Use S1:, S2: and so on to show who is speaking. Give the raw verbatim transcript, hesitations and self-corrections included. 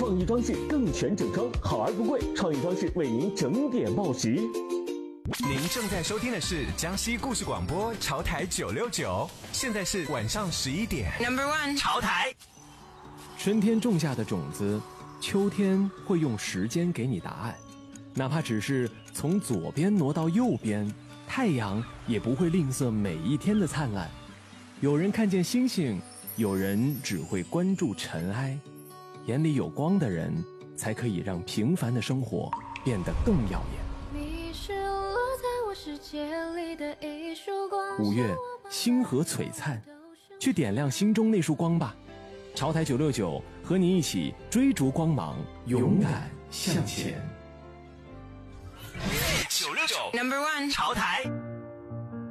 S1: 创意装饰更全整装，好而不贵。创意装饰为您整点报时。
S2: 您正在收听的是江西故事广播潮台九六九，现在是晚上十一点。Number one， 潮台。
S3: 春天种下的种子，秋天会用时间给你答案。哪怕只是从左边挪到右边，太阳也不会吝啬每一天的灿烂。有人看见星星，有人只会关注尘埃。眼里有光的人，才可以让平凡的生活变得更耀眼。
S4: 你是落在我世界里的一束光。
S3: 五月，星河璀璨，去点亮心中那束光吧。潮台九六九和你一起追逐光芒，勇敢向前。
S2: 九六九 Number one 潮台。